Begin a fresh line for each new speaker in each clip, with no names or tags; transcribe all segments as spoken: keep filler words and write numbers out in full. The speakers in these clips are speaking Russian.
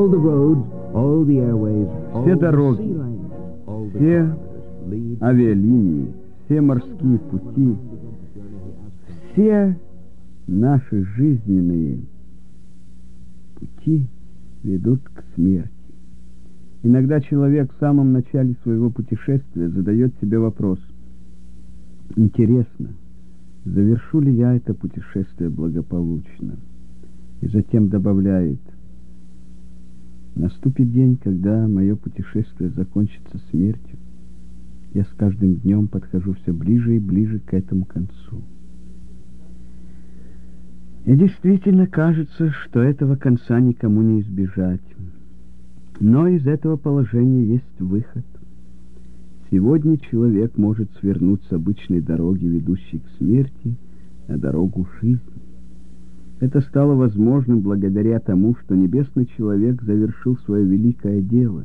All the roads, all the airways, all
Все
the
дороги,
sea lanes, all the
все
corridors lead
авиалинии, все морские пути, все наши жизненные пути ведут к смерти. Иногда человек в самом начале своего путешествия задает себе вопрос: интересно, завершу ли я это путешествие благополучно? И затем добавляет: наступит день, когда мое путешествие закончится смертью. Я с каждым днем подхожу все ближе и ближе к этому концу. И действительно кажется, что этого конца никому не избежать. Но из этого положения есть выход. Сегодня человек может свернуть с обычной дороги, ведущей к смерти, на дорогу жизни. Это стало возможным благодаря тому, что небесный человек завершил свое великое дело.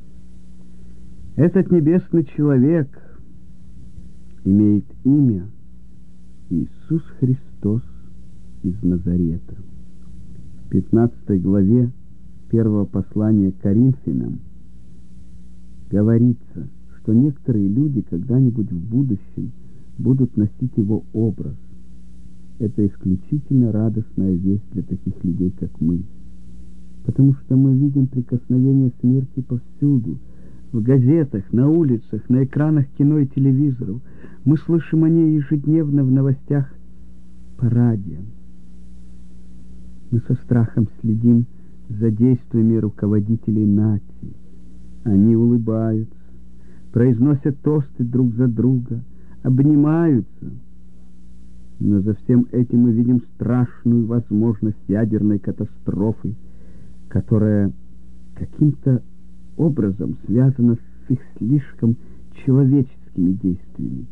Этот небесный человек имеет имя Иисус Христос из Назарета. В пятнадцатой главе первого послания к Коринфянам говорится, что некоторые люди когда-нибудь в будущем будут носить его образ. Это исключительно радостная весть для таких людей, как мы. Потому что мы видим прикосновение смерти повсюду. В газетах, на улицах, на экранах кино и телевизоров. Мы слышим о ней ежедневно в новостях по радио. Мы со страхом следим за действиями руководителей наций. Они улыбаются, произносят тосты друг за друга, обнимаются. Но за всем этим мы видим страшную возможность ядерной катастрофы, которая каким-то образом связана с их слишком человеческими действиями.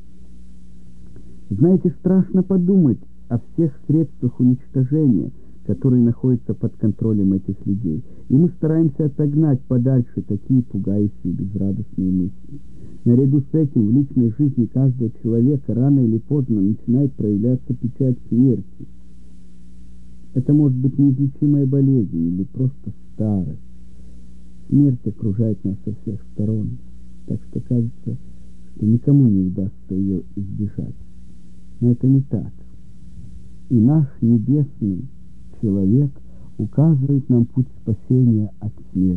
Знаете, страшно подумать о всех средствах уничтожения, которые находятся под контролем этих людей. И мы стараемся отогнать подальше такие пугающие безрадостные мысли. Наряду с этим в личной жизни каждого человека рано или поздно начинает проявляться печать смерти. Это может быть неизлечимая болезнь или просто старость. Смерть окружает нас со всех сторон, так что кажется, что никому не удастся ее избежать. Но это не так. И наш небесный человек указывает нам путь спасения от смерти.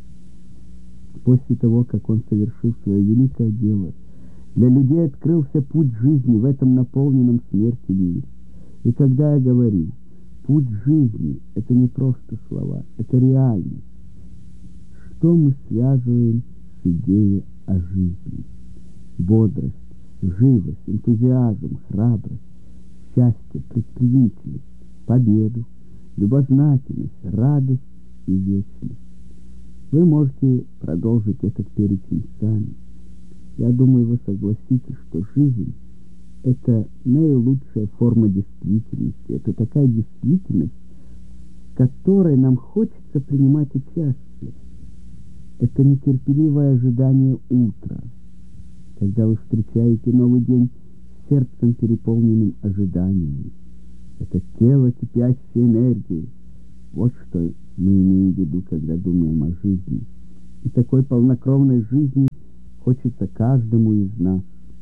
После того, как он совершил свое великое дело, для людей открылся путь жизни в этом наполненном смертью мире. И когда я говорю «путь жизни», это не просто слова, это реальность. Что мы связываем с идеей о жизни? Бодрость, живость, энтузиазм, храбрость, счастье, предприимчивость, победу, любознательность, радость и вечность. Вы можете продолжить этот перечень сами. Я думаю, вы согласитесь, что жизнь — это наилучшая форма действительности. Это такая действительность, в которой нам хочется принимать участие. Это нетерпеливое ожидание утра, когда вы встречаете новый день сердцем, переполненным ожиданиями. Это тело, кипящее энергией. Вот что мы имеем в виду, когда думаем о жизни. И такой полнокровной жизни хочется каждому из нас.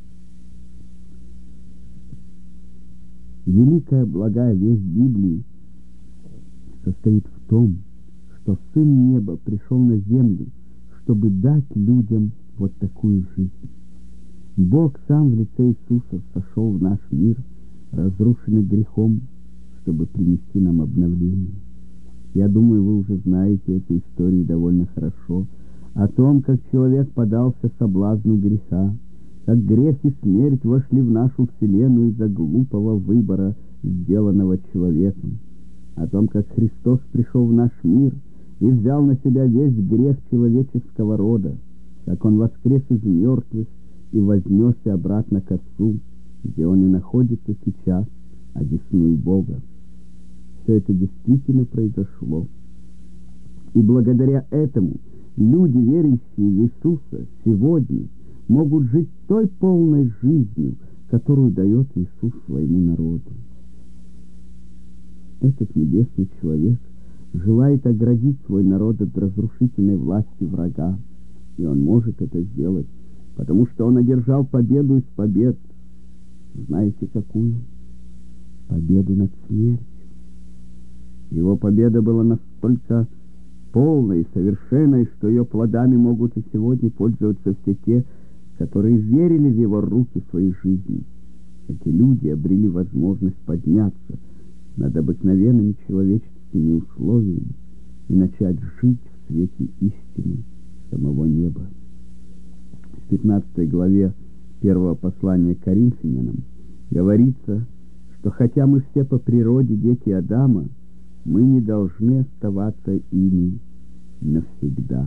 Великая благая весть Библии состоит в том, что Сын Неба пришел на землю, чтобы дать людям вот такую жизнь. Бог сам в лице Иисуса сошел в наш мир, разрушенный грехом, чтобы принести нам обновление. Я думаю, вы уже знаете эту историю довольно хорошо, о том, как человек поддался соблазну греха, как грех и смерть вошли в нашу вселенную из-за глупого выбора, сделанного человеком, о том, как Христос пришел в наш мир и взял на себя весь грех человеческого рода, как Он воскрес из мертвых и вознесся обратно к Отцу, где Он и находится сейчас, одесную Бога. Все это действительно произошло. И благодаря этому люди, верящие в Иисуса, сегодня могут жить той полной жизнью, которую дает Иисус своему народу. Этот небесный человек желает оградить свой народ от разрушительной власти врага. И он может это сделать, потому что он одержал победу из побед. Знаете, какую? Победу над смертью. Его победа была настолько полной и совершенной, что ее плодами могут и сегодня пользоваться все те, которые верили в его руки в своей жизни. Эти люди обрели возможность подняться над обыкновенными человеческими условиями и начать жить в свете истины самого неба. В пятнадцатой главе первого послания к Коринфянам говорится, что хотя мы все по природе дети Адама, мы не должны оставаться ими навсегда.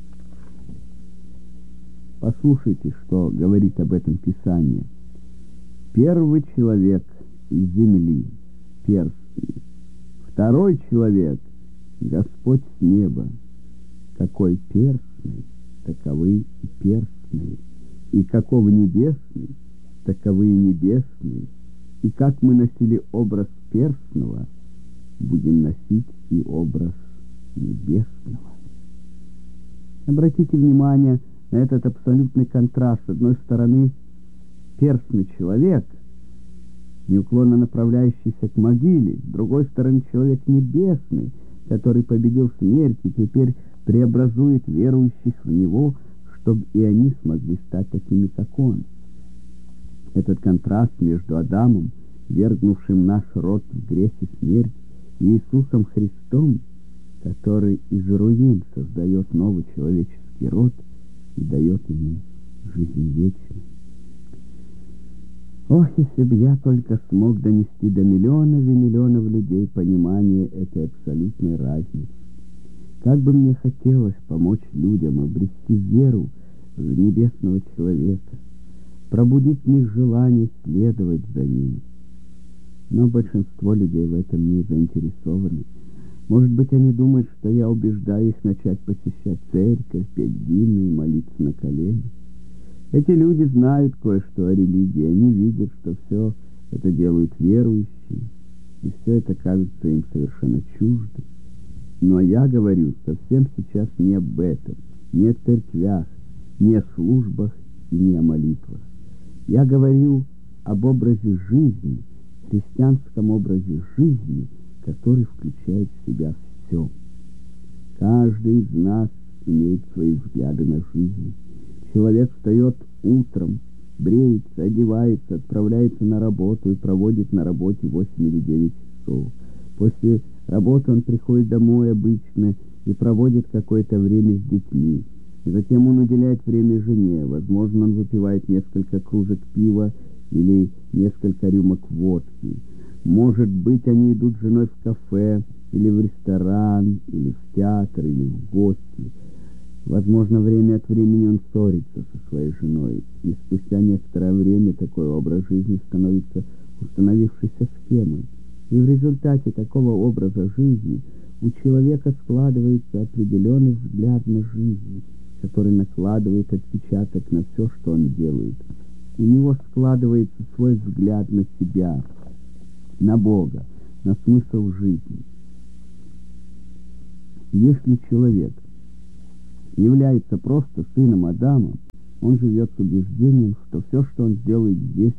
Послушайте, что говорит об этом Писание. Первый человек из земли, перстный. Второй человек — Господь с неба. Какой перстный, таковы и перстные. И каков небесный, таковы и небесные. И как мы носили образ перстного, будем носить и образ небесного. Обратите внимание на этот абсолютный контраст. С одной стороны, перстный человек, неуклонно направляющийся к могиле, с другой стороны, человек небесный, который победил смерть и теперь преобразует верующих в него, чтобы и они смогли стать такими, как он. Этот контраст между Адамом, вергнувшим наш род в грех и смерть, и Иисусом Христом, который из руин создает новый человеческий род и дает ему жизнь вечную. Ох, если бы я только смог донести до миллионов и миллионов людей понимание этой абсолютной разницы. Как бы мне хотелось помочь людям обрести веру в небесного человека, пробудить в них желание следовать за ним. Но большинство людей в этом не заинтересованы. Может быть, они думают, что я убеждаю их начать посещать церковь, петь гимны и молиться на коленях. Эти люди знают кое-что о религии, они видят, что все это делают верующие, и все это кажется им совершенно чуждым. Но я говорю совсем сейчас не об этом, не о церквях, не о службах и не о молитвах. Я говорю об образе жизни, христианском образе жизни, который включает в себя все. Каждый из нас имеет свои взгляды на жизнь. Человек встает утром, бреется, одевается, отправляется на работу и проводит на работе восемь или девять часов. После работы он приходит домой обычно и проводит какое-то время с детьми. И затем он уделяет время жене. Возможно, он выпивает несколько кружек пива или несколько рюмок водки. Может быть, они идут с женой в кафе, или в ресторан, или в театр, или в гости. Возможно, время от времени он ссорится со своей женой, и спустя некоторое время такой образ жизни становится установившейся схемой. И в результате такого образа жизни у человека складывается определенный взгляд на жизнь, который накладывает отпечаток на все, что он делает. У него складывается свой взгляд на себя, на Бога, на смысл жизни. Если человек является просто сыном Адама, он живет с убеждением, что все, что он сделает здесь,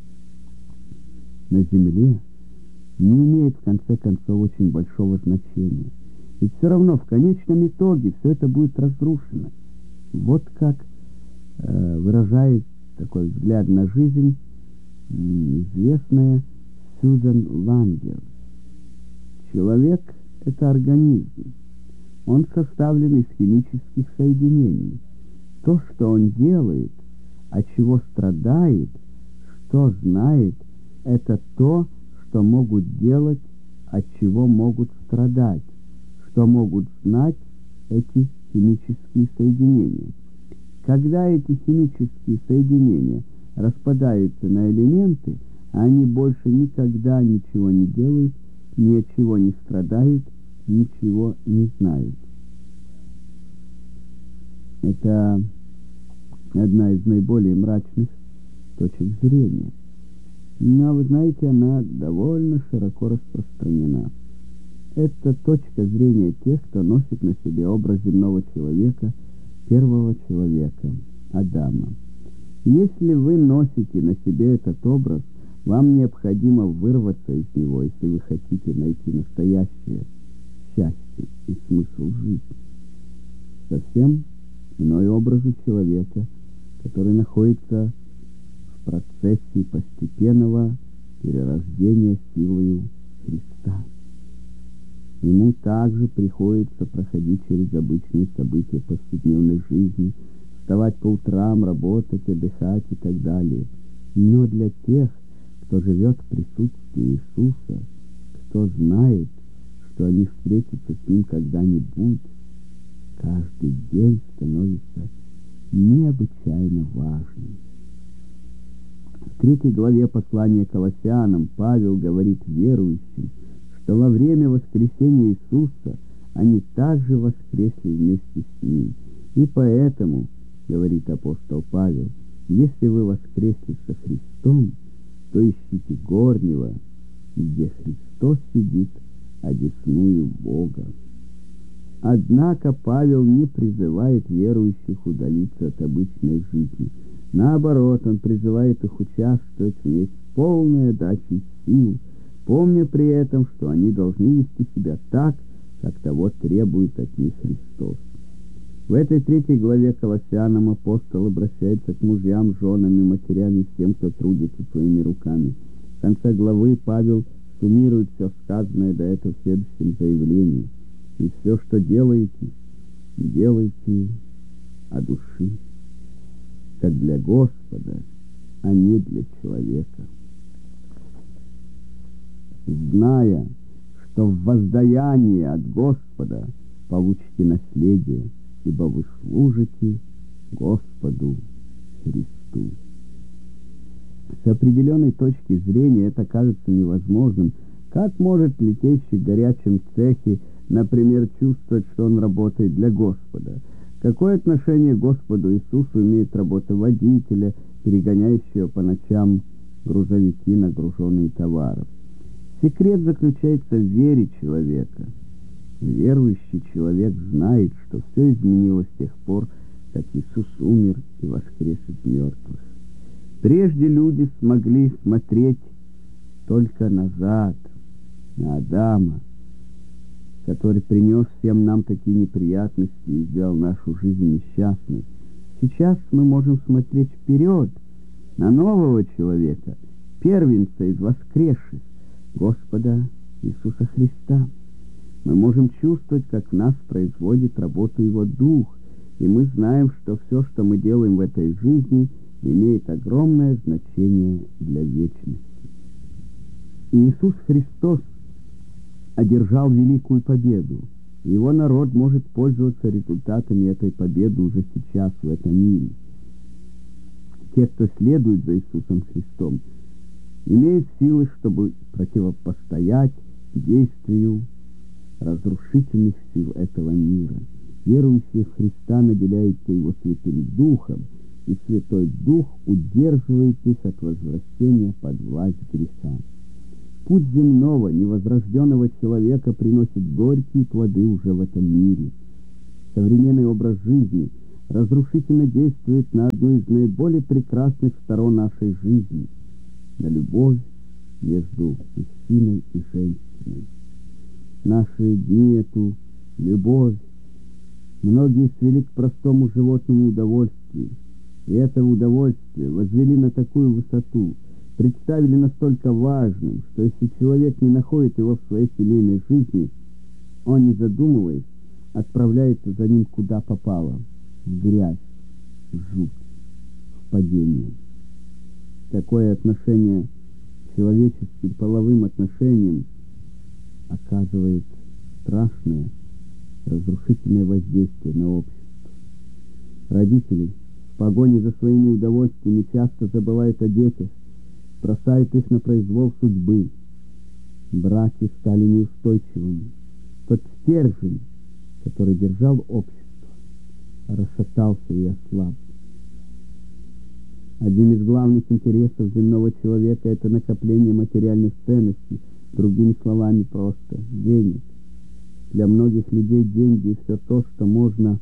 на земле, не имеет в конце концов очень большого значения. Ведь все равно в конечном итоге все это будет разрушено. Вот как э, выражает такой взгляд на жизнь известная Сьюзан Лангер. Человек — это организм. Он составлен из химических соединений. То, что он делает, от чего страдает, что знает, это то, что могут делать, от чего могут страдать, что могут знать эти химические соединения. Когда эти химические соединения распадаются на элементы, они больше никогда ничего не делают, ни от чего не страдают, ничего не знают. Это одна из наиболее мрачных точек зрения. Но, вы знаете, она довольно широко распространена. Это точка зрения тех, кто носит на себе образ земного человека, первого человека, Адама. Если вы носите на себе этот образ, вам необходимо вырваться из него, если вы хотите найти настоящее счастье и смысл жизни. Совсем иной образ у человека, который находится в процессе постепенного перерождения силою Христа. Ему также приходится проходить через обычные события повседневной жизни, вставать по утрам, работать, отдыхать и так далее. Но для тех, кто живет в присутствии Иисуса, кто знает, что они встретятся с Ним когда-нибудь, каждый день становится необычайно важным. В третьей главе послания Колоссянам Павел говорит верующим, что во время воскресения Иисуса они также воскресли вместе с Ним. И поэтому, говорит апостол Павел, если вы воскресли со Христом, то ищите горнего, где Христос сидит одесную Бога. Однако Павел не призывает верующих удалиться от обычной жизни. Наоборот, он призывает их участвовать в ней с полной отдачей сил, помня при этом, что они должны вести себя так, как того требует от них Христос. В этой третьей главе Колоссянам апостол обращается к мужьям, женам и матерям и всем, кто трудится своими руками. В конце главы Павел суммирует все сказанное до этого в следующем заявлении. «И все, что делаете, делайте от души, как для Господа, а не для человека, зная, что в воздаянии от Господа получите наследие, ибо вы служите Господу Христу». С определенной точки зрения это кажется невозможным. Как может летящий в горячем цехе, например, чувствовать, что он работает для Господа? Какое отношение к Господу Иисусу имеет работа водителя, перегоняющего по ночам грузовики, нагруженные товаром? Секрет заключается в вере человека. Верующий человек знает, что все изменилось с тех пор, как Иисус умер и воскрес из мертвых. Прежде люди смогли смотреть только назад, на Адама, который принес всем нам такие неприятности и сделал нашу жизнь несчастной. Сейчас мы можем смотреть вперед, на нового человека, первенца из воскресших, Господа Иисуса Христа. Мы можем чувствовать, как в нас производит работу Его Дух, и мы знаем, что все, что мы делаем в этой жизни, имеет огромное значение для вечности. Иисус Христос одержал великую победу. Его народ может пользоваться результатами этой победы уже сейчас, в этом мире. Те, кто следует за Иисусом Христом, имеют силы, чтобы противопостоять действию разрушительных сил этого мира. Верующие в Христа наделяются Его Святым Духом, и Святой Дух удерживает их от возвращения под власть греха. Путь земного, невозрожденного человека приносит горькие плоды уже в этом мире. Современный образ жизни разрушительно действует на одну из наиболее прекрасных сторон нашей жизни – на любовь между мужчиной и женщиной. В наши дни эту любовь многие свели к простому животному удовольствию, и это удовольствие возвели на такую высоту, представили настолько важным, что если человек не находит его в своей семейной жизни, он, не задумываясь, отправляется за ним куда попало, в грязь, в жуть, в падение. Такое отношение к человеческим половым отношениям оказывает страшное, разрушительное воздействие на общество. Родители в погоне за своими удовольствиями часто забывают о детях, бросают их на произвол судьбы. Браки стали неустойчивыми. Тот стержень, который держал общество, расшатался и ослаб. Один из главных интересов земного человека – это накопление материальных ценностей, другими словами просто денег. Для многих людей деньги и все то, что можно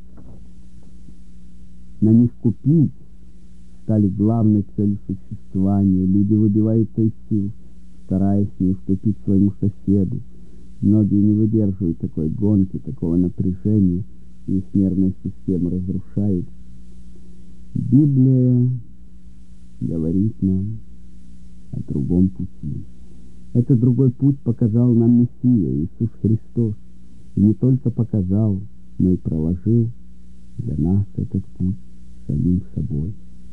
на них купить, стали главной целью существования. Люди выбиваются из сил, стараясь не уступить своему соседу. Многие не выдерживают такой гонки, такого напряжения, и их нервная система разрушается. Библия говорит нам о другом пути. Этот другой путь показал нам Мессия, Иисус Христос. И не только показал, но и проложил для нас этот путь самим собой.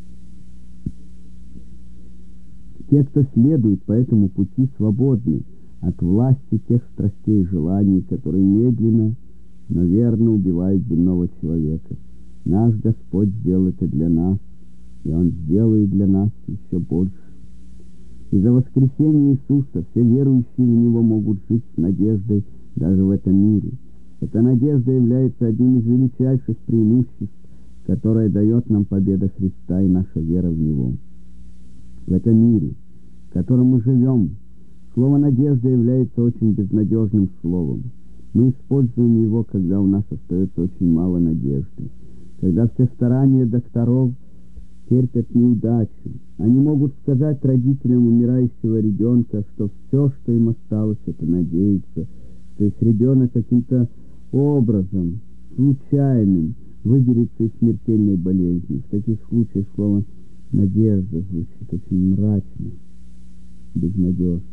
Те, кто следует по этому пути, свободны от власти тех страстей и желаний, которые медленно, но верно убивают земного человека. Наш Господь сделал это для нас, и Он сделает для нас еще больше. Из-за воскресения Иисуса все верующие в Него могут жить с надеждой даже в этом мире. Эта надежда является одним из величайших преимуществ, которое дает нам победа Христа и наша вера в Него. В этом мире, в котором мы живем, слово «надежда» является очень безнадежным словом. Мы используем его, когда у нас остается очень мало надежды, когда все старания докторов терпят неудачу. Они могут сказать родителям умирающего ребенка, что все, что им осталось, это надеяться, что их ребенок каким-то образом, случайным, выберется из смертельной болезни. В таких случаях слово «надежда» звучит очень мрачно, безнадежно.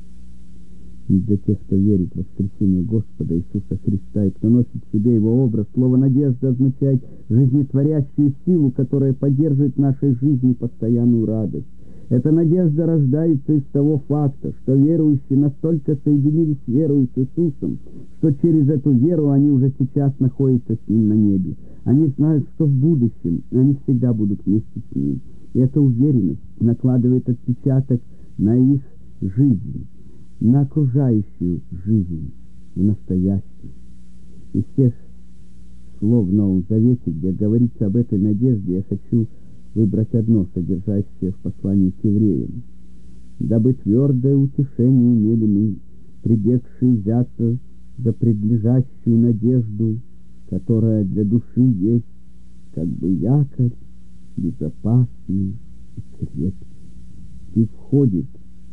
И для тех, кто верит в воскресение Господа Иисуса Христа и кто носит в себе Его образ, слово «надежда» означает жизнетворящую силу, которая поддерживает в нашей жизни постоянную радость. Эта надежда рождается из того факта, что верующие настолько соединились с верой с Иисусом, что через эту веру они уже сейчас находятся с Ним на небе. Они знают, что в будущем они всегда будут вместе с Ним. И эта уверенность накладывает отпечаток на их жизнь, на окружающую жизнь, в настоящем. Из всех слов в Новом Завете, где говорится об этой надежде, я хочу выбрать одно, содержащее в послании к евреям. «Дабы твердое утешение имели мы, прибегшие взяться за предлежащую надежду, которая для души есть как бы якорь, безопасный и крепкий, и входит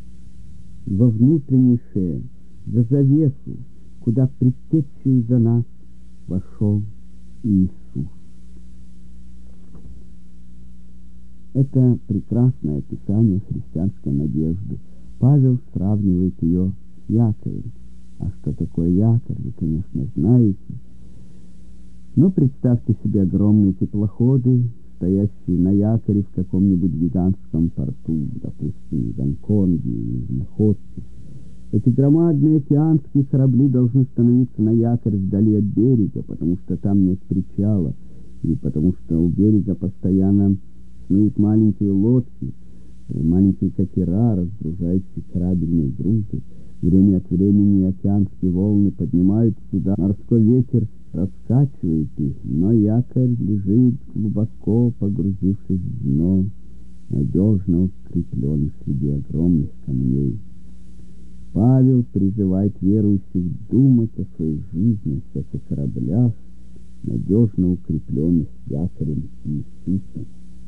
во внутреннейшее, за завесу, куда предтечью за нас вошел Иисус». Это прекрасное описание христианской надежды. Павел сравнивает ее с якорем. А что такое якорь, вы, конечно, знаете. Но представьте себе огромные теплоходы, стоящие на якоре в каком-нибудь гигантском порту, допустим, в Гонконге или в Находке. Эти громадные океанские корабли должны становиться на якорь вдали от берега, потому что там нет причала, и потому что у берега постоянно снуют маленькие лодки, маленькие катера, разгружающие корабельные грузы. Время от времени океанские волны поднимают сюда, морской ветер раскачивает их, но якорь лежит глубоко, погрузившись в дно, надежно укрепленный среди огромных камней. Павел призывает верующих думать о своей жизни, о всяких кораблях, надежно укрепленных якорем Иисуса.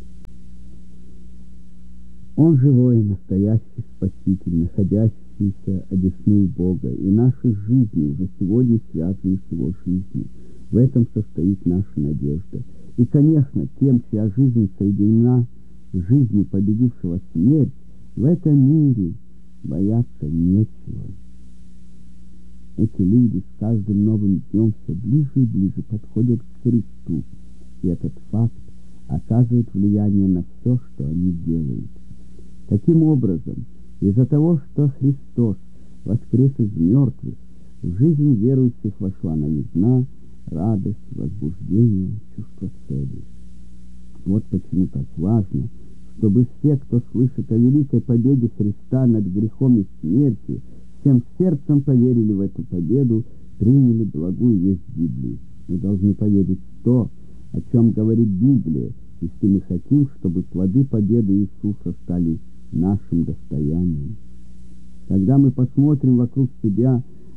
Он живой, настоящий Спаситель, находящийся одесную Бога, и наши жизни уже сегодня связаны с Его жизнью. В этом состоит наша надежда. И, конечно, тем, чья жизнь соединена с жизнью победившего смерть, в этом мире бояться нечего. Эти люди с каждым новым днем все ближе и ближе подходят к Христу, и этот факт оказывает влияние на все, что они делают. Таким образом, из-за того, что Христос воскрес из мертвых, в жизнь верующих вошла новизна, радость, возбуждение, чувство цели. Вот почему так важно, чтобы все, кто слышит о великой победе Христа над грехом и смертью, всем сердцем поверили в эту победу, приняли благую весть Библии. Мы должны поверить в то, о чем говорит Библия, если мы хотим, чтобы плоды победы Иисуса стали нашим достоянием. Когда мы посмотрим вокруг себя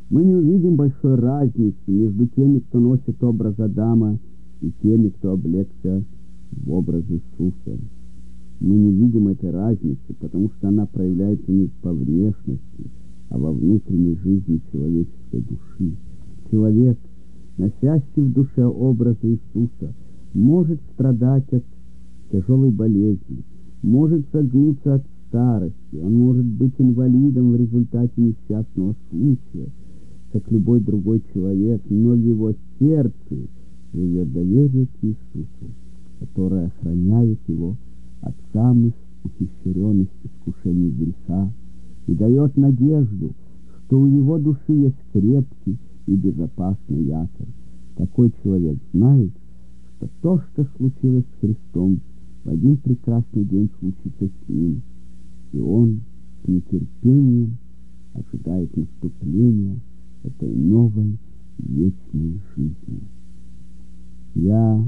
Мы не увидим большой разницы между теми, кто носит образ Адама, и теми, кто облегся в образ Иисуса. Мы не видим этой разницы, потому что она проявляется не по внешности, а во внутренней жизни человеческой души. Человек, носящий в душе образ Иисуса, может страдать от тяжелой болезни, может согнуться от старости, он может быть инвалидом в результате несчастного случая, как любой другой человек, но в его сердце живет доверие к Иисусу, которое охраняет его от самых ухищренных искушений греха и дает надежду, что у его души есть крепкий и безопасный якорь. Такой человек знает, что то, что случилось с Христом, в один прекрасный день случится с ним, и он с нетерпением ожидает наступления этой новой вечной жизни. Я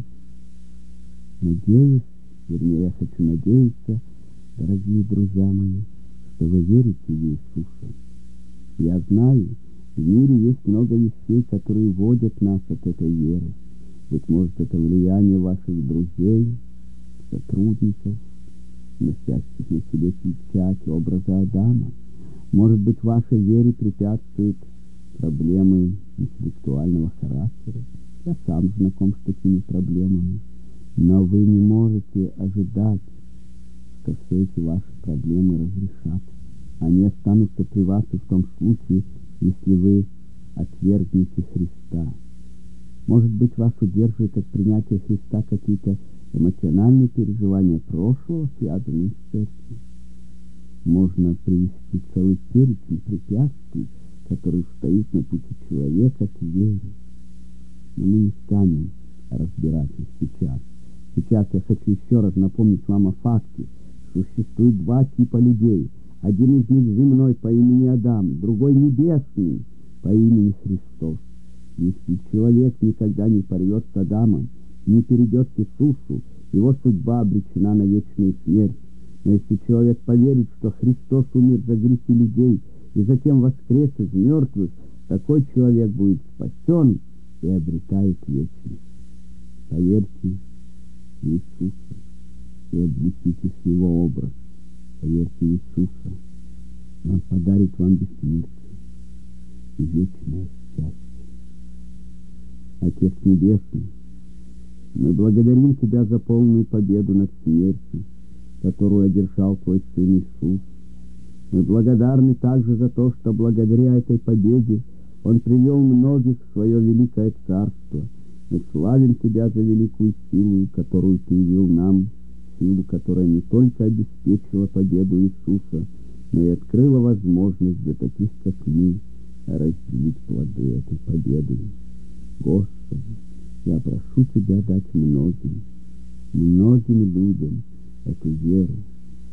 надеюсь, вернее, я хочу надеяться, дорогие друзья мои, что вы верите в Иисуса. Я знаю, в мире есть много вещей, которые вводят нас от этой веры. Быть может, это влияние ваших друзей, сотрудников, носящих на себе печать образа Адама. Может быть, вашей вере препятствуют проблемы интеллектуального характера. Я сам знаком с такими проблемами. Но вы не можете ожидать, что все эти ваши проблемы разрешат. Они останутся при вас и в том случае, если вы отвергнете Христа. Может быть, вас удерживает от принятия Христа какие-то эмоциональные переживания прошлого, связанные с церковью. Можно привести целый перечень препятствий, которые встают на пути человека к вере. Но мы не станем разбирать их сейчас. Сейчас я хочу еще раз напомнить вам о факте, что существует два типа людей. Один из них земной по имени Адам, другой небесный по имени Христос. Если человек никогда не порвет с Адамом, не перейдет к Иисусу, его судьба обречена на вечную смерть. Но если человек поверит, что Христос умер за грехи людей и затем воскрес из мертвых, такой человек будет спасен и обретает вечность. Поверьте в Иисуса и облечитесь в Его образ. Поверьте в Иисуса, и Он подарит вам бессмертие и вечное счастье. Отец Небесный, мы благодарим Тебя за полную победу над смертью, которую одержал Твой Сын Иисус. Мы благодарны также за то, что благодаря этой победе Он привел многих в Свое великое Царство. Мы славим Тебя за великую силу, которую Ты явил нам, силу, которая не только обеспечила победу Иисуса, но и открыла возможность для таких, как мы, разделить плоды этой победы. Господи, я прошу Тебя дать многим, многим людям эту веру,